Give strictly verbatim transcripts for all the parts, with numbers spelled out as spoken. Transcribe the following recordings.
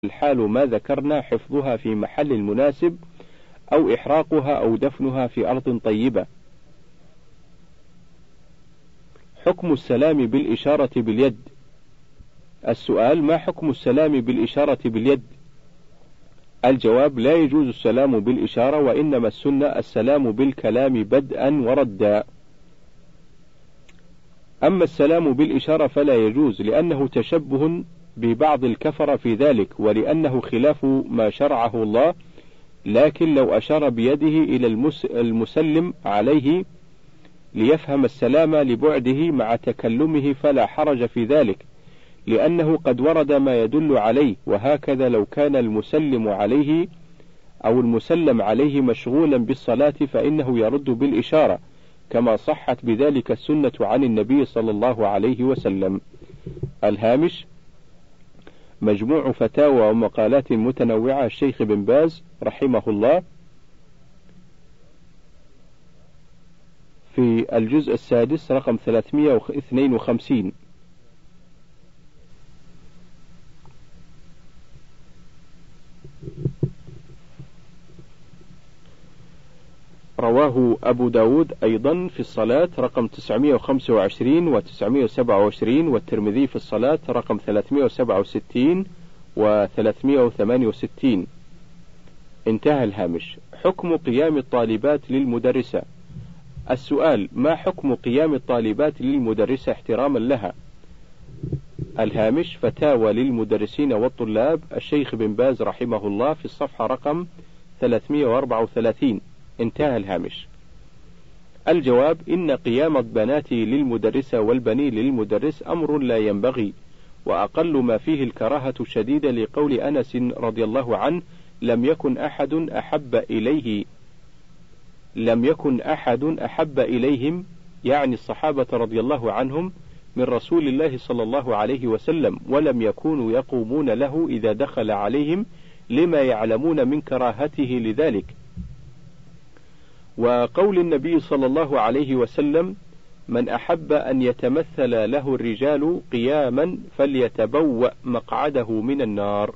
الحال ما ذكرنا حفظها في محل المناسب أو إحراقها أو دفنها في أرض طيبة. حكم السلام بالإشارة باليد. السؤال: ما حكم السلام بالإشارة باليد؟ الجواب: لا يجوز السلام بالإشارة، وإنما السنة السلام بالكلام بدءا وردا. أما السلام بالإشارة فلا يجوز، لأنه تشبه ببعض الكفر في ذلك، ولأنه خلاف ما شرعه الله. لكن لو أشار بيده إلى المسلم عليه ليفهم السلام لبعده مع تكلمه فلا حرج في ذلك، لأنه قد ورد ما يدل عليه. وهكذا لو كان المسلم عليه أو المسلم عليه مشغولا بالصلاة فإنه يرد بالإشارة، كما صحت بذلك السنة عن النبي صلى الله عليه وسلم. الهامش: مجموع فتاوى ومقالات متنوعة الشيخ بن باز رحمه الله، في الجزء السادس رقم ثلاثمائة واثنين وخمسين. رواه أبو داود أيضا في الصلاة رقم تسعمائة وخمسة وعشرين وتسعمائة وسبعة وعشرين، والترمذي في الصلاة رقم ثلاثمائة وسبعة وستين وثلاثمائة وثمانية وستين. انتهى الهامش. حكم قيام الطالبات للمدرسة. السؤال: ما حكم قيام الطالبات للمدرسة احتراما لها؟ الهامش: فتاوى للمدرسين والطلاب الشيخ بن باز رحمه الله في الصفحة رقم ثلاثمائة وأربعة وثلاثين. انتهى الهامش. الجواب: إن قيام البنات للمدرسة والبنين للمدرس أمر لا ينبغي، وأقل ما فيه الكراهة الشديدة، لقول أنس رضي الله عنه: لم يكن أحد أحب إليه لم يكن أحد أحب إليهم، يعني الصحابة رضي الله عنهم، من رسول الله صلى الله عليه وسلم، ولم يكونوا يقومون له إذا دخل عليهم، لما يعلمون من كراهته لذلك. وقول النبي صلى الله عليه وسلم: من أحب أن يتمثل له الرجال قياما فليتبوأ مقعده من النار.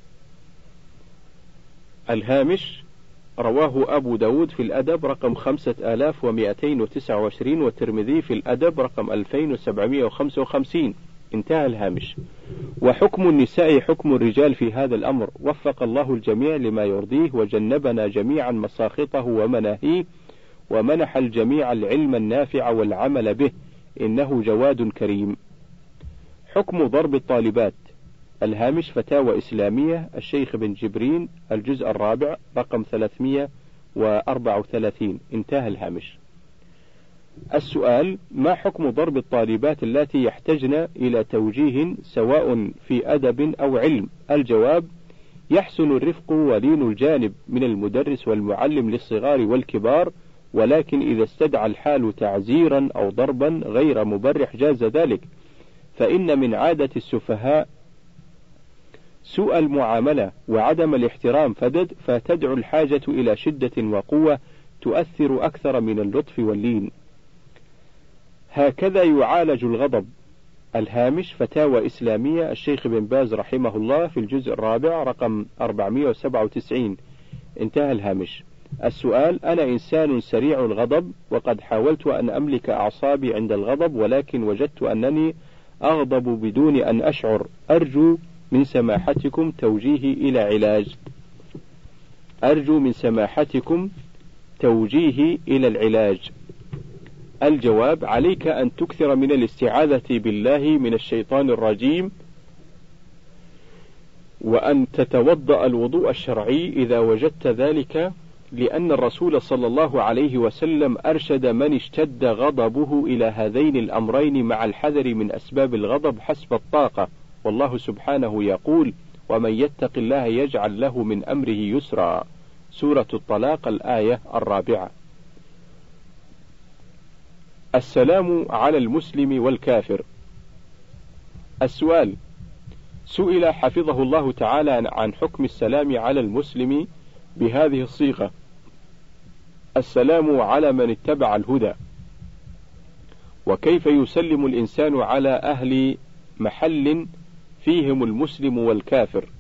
الهامش: رواه أبو داود في الأدب رقم خمسة آلاف ومائتين وتسعة وعشرين، والترمذي في الأدب رقم ألفين وسبعمائة وخمسة وخمسين. انتهى الهامش. وحكم النساء حكم الرجال في هذا الأمر، وفق الله الجميع لما يرضيه، وجنبنا جميعا مساخطه ومناهيه، ومنح الجميع العلم النافع والعمل به، إنه جواد كريم. حكم ضرب الطالبات. الهامش: فتاوى إسلامية الشيخ بن جبرين، الجزء الرابع رقم ثلاثمائة وأربعة وثلاثين. انتهى الهامش. السؤال: ما حكم ضرب الطالبات التي يحتجن إلى توجيه سواء في أدب أو علم؟ الجواب: يحسن الرفق ولين الجانب من المدرس والمعلم للصغار والكبار، ولكن إذا استدعى الحال تعزيرا أو ضربا غير مبرح جاز ذلك، فإن من عادة السفهاء سوء المعاملة وعدم الاحترام، فتدعو الحاجة إلى شدة وقوة تؤثر أكثر من اللطف واللين. هكذا يعالج الغضب. الهامش: فتاوى إسلامية الشيخ بن باز رحمه الله في الجزء الرابع رقم أربعمائة وسبعة وتسعين. انتهى الهامش. السؤال: أنا إنسان سريع الغضب، وقد حاولت أن أملك أعصابي عند الغضب، ولكن وجدت أنني أغضب بدون أن أشعر. أرجو من سماحتكم توجيهي إلى علاج. أرجو من سماحتكم توجيهي إلى العلاج. الجواب: عليك أن تكثر من الاستعاذة بالله من الشيطان الرجيم، وأن تتوضأ الوضوء الشرعي إذا وجدت ذلك، لأن الرسول صلى الله عليه وسلم أرشد من اشتد غضبه إلى هذين الأمرين مع الحذر من أسباب الغضب حسب الطاقة، والله سبحانه يقول: ومن يتق الله يجعل له من أمره يسرا. سورة الطلاق الآية الرابعة. السلام على المسلم والكافر. السؤال: سئل حفظه الله تعالى عن حكم السلام على المسلم بهذه الصيغة: السلام على من اتبع الهدى. وكيف يسلم الإنسان على أهل محل فيهم المسلم والكافر؟